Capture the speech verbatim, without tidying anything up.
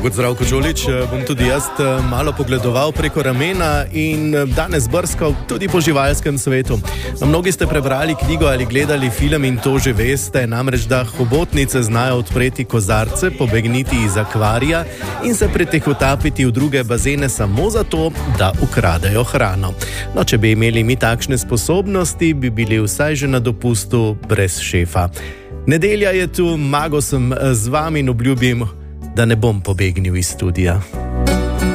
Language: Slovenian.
Kot Zdravko Žolič bom tudi jaz malo pogledoval preko ramena in danes brskal tudi po živalskem svetu. Mnogi ste prebrali knjigo ali gledali film in to že veste, namreč da hobotnice znajo odpreti kozarce, pobegniti iz akvarija in se pretihotapiti v druge bazene samo zato, da ukradejo hrano. No, če bi imeli mi takšne sposobnosti, bi bili vsaj že na dopustu brez šefa. Nedelja je tu, Mago sem z vami in obljubim, da ne bom pobegnil iz studija.